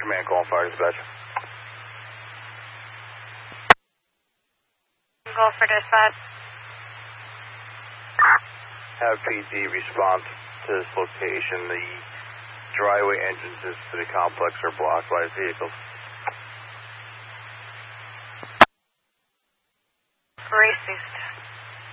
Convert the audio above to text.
Command calling fire dispatch. Go for dispatch. Have PD respond to this location. The driveway entrances to the complex are blocked by vehicles.